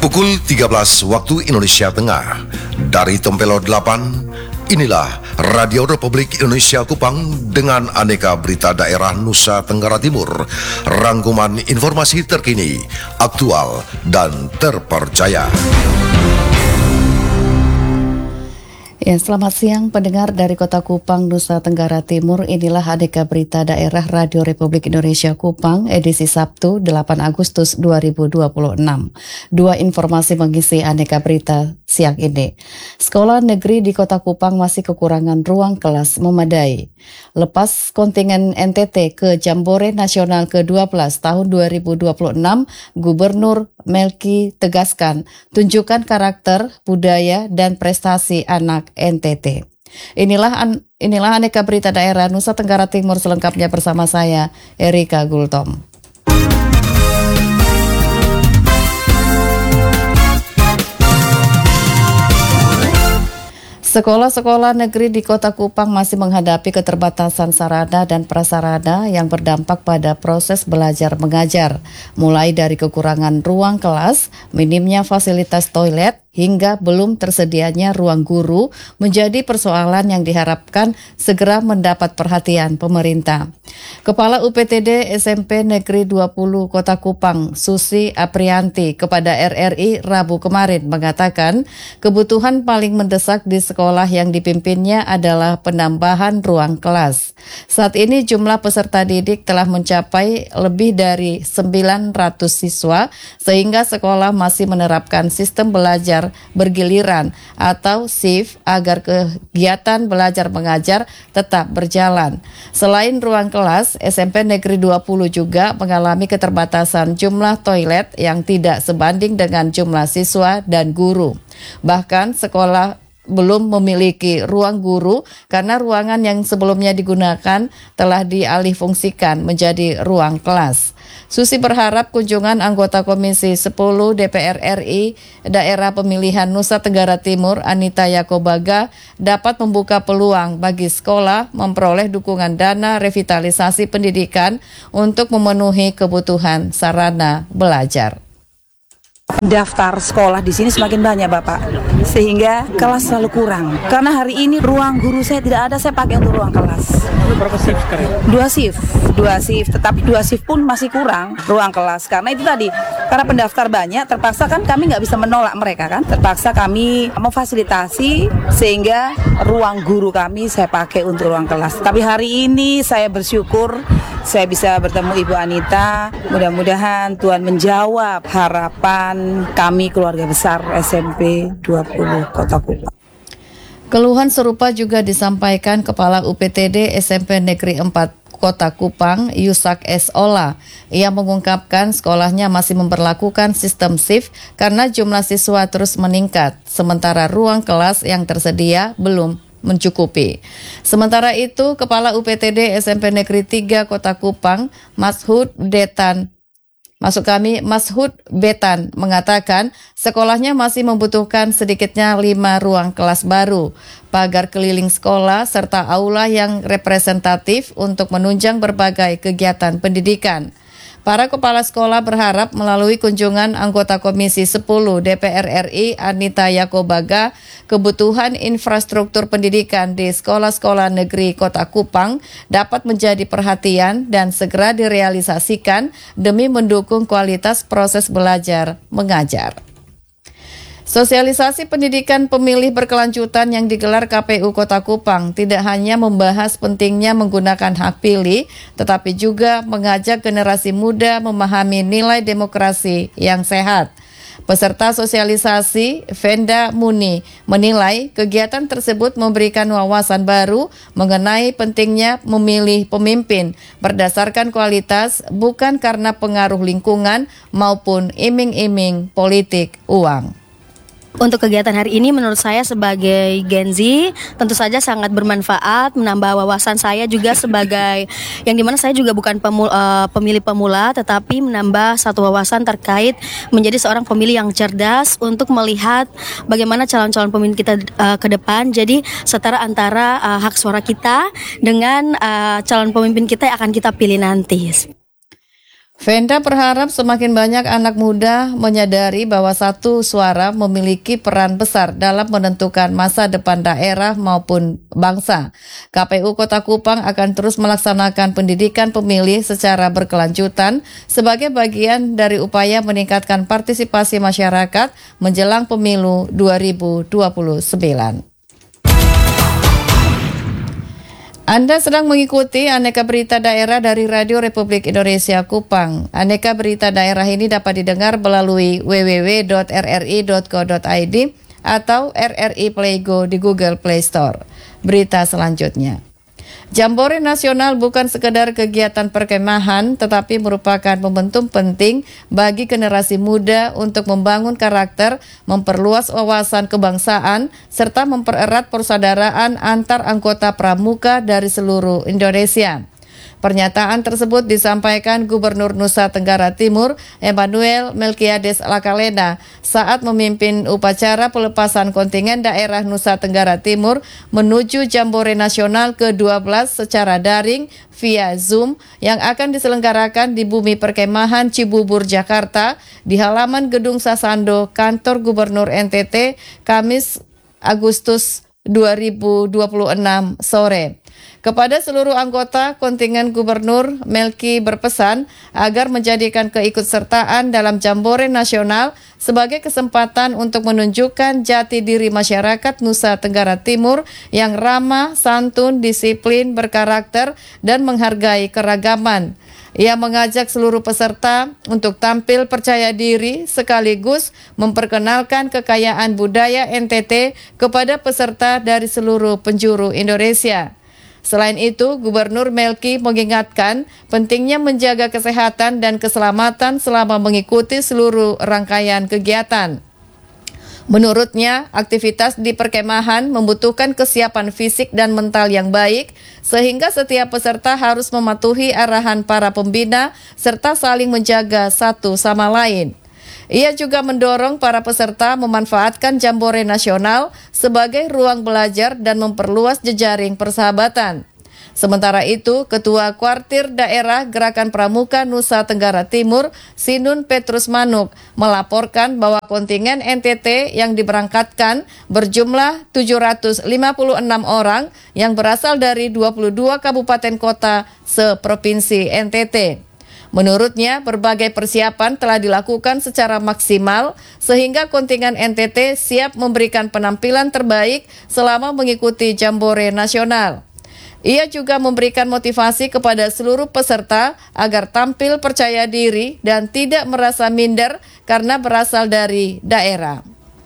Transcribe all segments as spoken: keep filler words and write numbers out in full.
Pukul tiga belas waktu Indonesia Tengah. Dari Tempelo delapan, inilah Radio Republik Indonesia Kupang dengan aneka berita daerah Nusa Tenggara Timur. Rangkuman informasi terkini, aktual, dan terpercaya. Ya, selamat siang pendengar dari Kota Kupang, Nusa Tenggara Timur. Inilah aneka berita daerah Radio Republik Indonesia Kupang, edisi Sabtu delapan Agustus dua ribu dua puluh enam. Dua informasi mengisi aneka berita siang ini. Sekolah negeri di Kota Kupang masih kekurangan ruang kelas memadai. Lepas kontingen N T T ke Jambore Nasional ke dua belas tahun dua ribu dua puluh enam, Gubernur Melki tegaskan, tunjukkan karakter, budaya, dan prestasi anak N T T. Inilah an, inilah aneka berita daerah Nusa Tenggara Timur selengkapnya bersama saya, Erika Gultom. Sekolah-sekolah negeri di Kota Kupang masih menghadapi keterbatasan sarana dan prasarana yang berdampak pada proses belajar mengajar, mulai dari kekurangan ruang kelas, minimnya fasilitas toilet, hingga belum tersedianya ruang guru menjadi persoalan yang diharapkan segera mendapat perhatian pemerintah. Kepala U P T D S M P Negeri dua puluh Kota Kupang, Susi Aprianti, kepada R R I Rabu kemarin mengatakan kebutuhan paling mendesak di sekolah yang dipimpinnya adalah penambahan ruang kelas. Saat ini jumlah peserta didik telah mencapai lebih dari sembilan ratus siswa sehingga sekolah masih menerapkan sistem belajar bergiliran atau shift agar kegiatan belajar mengajar tetap berjalan. Selain ruang kelas, S M P Negeri dua puluh juga mengalami keterbatasan jumlah toilet yang tidak sebanding dengan jumlah siswa dan guru. Bahkan sekolah belum memiliki ruang guru karena ruangan yang sebelumnya digunakan telah dialihfungsikan menjadi ruang kelas. Susi berharap kunjungan anggota Komisi sepuluh D P R R I Daerah Pemilihan Nusa Tenggara Timur Anita Yakobaga dapat membuka peluang bagi sekolah memperoleh dukungan dana revitalisasi pendidikan untuk memenuhi kebutuhan sarana belajar. Daftar sekolah di sini semakin banyak, Bapak, sehingga kelas selalu kurang. Karena hari ini ruang guru saya tidak ada, saya pakai untuk ruang kelas. Berapa shift sekarang? Dua shift, dua shift, tetapi dua shift pun masih kurang ruang kelas. Karena itu tadi, karena pendaftar banyak, terpaksa kan kami nggak bisa menolak mereka kan. Terpaksa kami memfasilitasi sehingga ruang guru kami saya pakai untuk ruang kelas. Tapi hari ini saya bersyukur saya bisa bertemu Ibu Anita. Mudah-mudahan Tuhan menjawab harapan kami keluarga besar S M P dua puluh Kota Kupang. Keluhan serupa juga disampaikan Kepala U P T D S M P Negeri empat Kota Kupang, Yusak S. Ola. Ia mengungkapkan sekolahnya masih memperlakukan sistem shift karena jumlah siswa terus meningkat, sementara ruang kelas yang tersedia belum mencukupi. Sementara itu, Kepala U P T D S M P Negeri tiga Kota Kupang, Mashud Detan Masuk kami, Mashud Betan mengatakan sekolahnya masih membutuhkan sedikitnya lima ruang kelas baru, pagar keliling sekolah, serta aula yang representatif untuk menunjang berbagai kegiatan pendidikan. Para kepala sekolah berharap melalui kunjungan anggota Komisi sepuluh D P R R I Anita Yakobaga, kebutuhan infrastruktur pendidikan di sekolah-sekolah negeri Kota Kupang dapat menjadi perhatian dan segera direalisasikan demi mendukung kualitas proses belajar mengajar. Sosialisasi pendidikan pemilih berkelanjutan yang digelar K P U Kota Kupang tidak hanya membahas pentingnya menggunakan hak pilih, tetapi juga mengajak generasi muda memahami nilai demokrasi yang sehat. Peserta sosialisasi, Venda Muni, menilai kegiatan tersebut memberikan wawasan baru mengenai pentingnya memilih pemimpin berdasarkan kualitas, bukan karena pengaruh lingkungan maupun iming-iming politik uang. Untuk kegiatan hari ini menurut saya sebagai Gen Z tentu saja sangat bermanfaat, menambah wawasan saya juga sebagai yang dimana saya juga bukan pemul, uh, pemilih pemula, tetapi menambah satu wawasan terkait menjadi seorang pemilih yang cerdas untuk melihat bagaimana calon-calon pemimpin kita uh, ke depan. Jadi setara antara uh, hak suara kita dengan uh, calon pemimpin kita yang akan kita pilih nanti. Venda berharap semakin banyak anak muda menyadari bahwa satu suara memiliki peran besar dalam menentukan masa depan daerah maupun bangsa. K P U Kota Kupang akan terus melaksanakan pendidikan pemilih secara berkelanjutan sebagai bagian dari upaya meningkatkan partisipasi masyarakat menjelang pemilu dua ribu dua puluh sembilan. Anda sedang mengikuti Aneka Berita Daerah dari Radio Republik Indonesia Kupang. Aneka Berita Daerah ini dapat didengar melalui w w w dot r r i dot co dot i d atau R R I Play Go di Google Play Store. Berita selanjutnya. Jambore Nasional bukan sekedar kegiatan perkemahan, tetapi merupakan momentum penting bagi generasi muda untuk membangun karakter, memperluas wawasan kebangsaan, serta mempererat persaudaraan antar anggota pramuka dari seluruh Indonesia. Pernyataan tersebut disampaikan Gubernur Nusa Tenggara Timur, Emmanuel Melkiades Lakalena, saat memimpin upacara pelepasan kontingen daerah Nusa Tenggara Timur menuju Jambore Nasional ke dua belas secara daring via Zoom yang akan diselenggarakan di Bumi Perkemahan Cibubur, Jakarta, di halaman Gedung Sasando, Kantor Gubernur N T T, Kamis Agustus dua ribu dua puluh enam sore. Kepada seluruh anggota kontingen Gubernur, Melki berpesan agar menjadikan keikutsertaan dalam Jambore Nasional sebagai kesempatan untuk menunjukkan jati diri masyarakat Nusa Tenggara Timur yang ramah, santun, disiplin, berkarakter, dan menghargai keragaman. Ia mengajak seluruh peserta untuk tampil percaya diri sekaligus memperkenalkan kekayaan budaya N T T kepada peserta dari seluruh penjuru Indonesia. Selain itu, Gubernur Melki mengingatkan pentingnya menjaga kesehatan dan keselamatan selama mengikuti seluruh rangkaian kegiatan. Menurutnya, aktivitas di perkemahan membutuhkan kesiapan fisik dan mental yang baik, sehingga setiap peserta harus mematuhi arahan para pembina serta saling menjaga satu sama lain. Ia juga mendorong para peserta memanfaatkan Jambore Nasional sebagai ruang belajar dan memperluas jejaring persahabatan. Sementara itu, Ketua Kuartir Daerah Gerakan Pramuka Nusa Tenggara Timur, Sinun Petrus Manuk, melaporkan bahwa kontingen N T T yang diberangkatkan berjumlah tujuh ratus lima puluh enam orang yang berasal dari dua puluh dua kabupaten kota seprovinsi N T T. Menurutnya, berbagai persiapan telah dilakukan secara maksimal sehingga kontingen N T T siap memberikan penampilan terbaik selama mengikuti Jambore Nasional. Ia juga memberikan motivasi kepada seluruh peserta agar tampil percaya diri dan tidak merasa minder karena berasal dari daerah.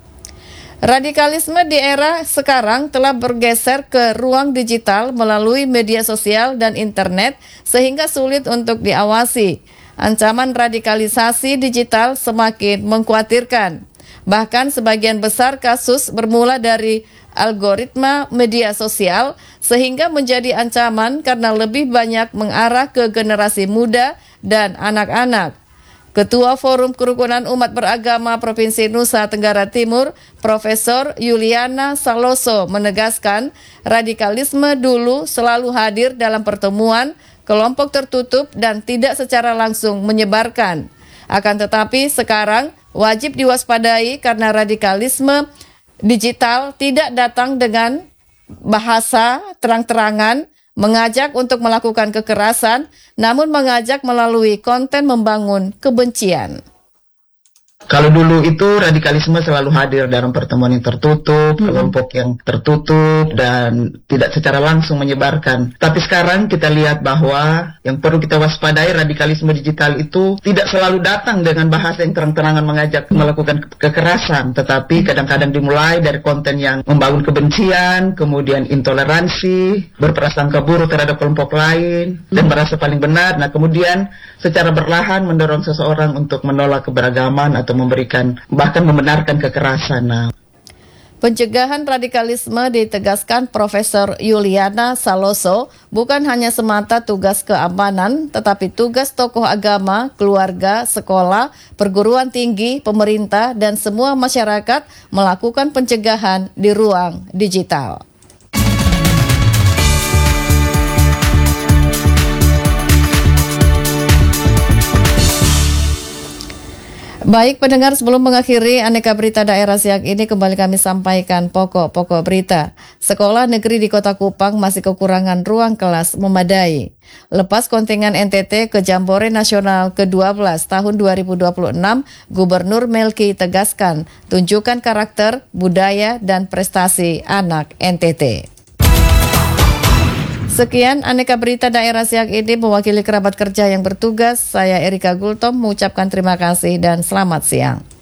Radikalisme di era sekarang telah bergeser ke ruang digital melalui media sosial dan internet sehingga sulit untuk diawasi. Ancaman radikalisasi digital semakin mengkhawatirkan. Bahkan sebagian besar kasus bermula dari algoritma media sosial sehingga menjadi ancaman karena lebih banyak mengarah ke generasi muda dan anak-anak. Ketua Forum Kerukunan Umat Beragama Provinsi Nusa Tenggara Timur, Profesor Yuliana Saloso menegaskan radikalisme dulu selalu hadir dalam pertemuan, kelompok tertutup dan tidak secara langsung menyebarkan. Akan tetapi sekarang wajib diwaspadai karena radikalisme digital tidak datang dengan bahasa terang-terangan, mengajak untuk melakukan kekerasan, namun mengajak melalui konten membangun kebencian. Kalau dulu itu radikalisme selalu hadir dalam pertemuan yang tertutup, hmm. kelompok yang tertutup dan tidak secara langsung menyebarkan. Tapi sekarang kita lihat bahwa yang perlu kita waspadai, radikalisme digital itu tidak selalu datang dengan bahasa yang terang-terangan mengajak melakukan ke- kekerasan, tetapi kadang-kadang dimulai dari konten yang membangun kebencian, kemudian intoleransi, berprasangka buruk terhadap kelompok lain dan merasa paling benar. Nah, kemudian secara berlahan mendorong seseorang untuk menolak keberagaman atau memberikan bahkan membenarkan kekerasan. Nah. Pencegahan radikalisme ditegaskan Profesor Yuliana Saloso bukan hanya semata tugas keamanan, tetapi tugas tokoh agama, keluarga, sekolah, perguruan tinggi, pemerintah, dan semua masyarakat melakukan pencegahan di ruang digital. Baik pendengar, sebelum mengakhiri Aneka Berita Daerah siang ini, kembali kami sampaikan pokok-pokok berita. Sekolah negeri di Kota Kupang masih kekurangan ruang kelas memadai. Lepas kontingen N T T ke Jambore Nasional ke dua belas tahun dua ribu dua puluh enam, Gubernur Melki tegaskan, tunjukkan karakter, budaya, dan prestasi anak N T T. Sekian Aneka Berita Daerah siang ini, mewakili kerabat kerja yang bertugas, saya Erika Gultom mengucapkan terima kasih dan selamat siang.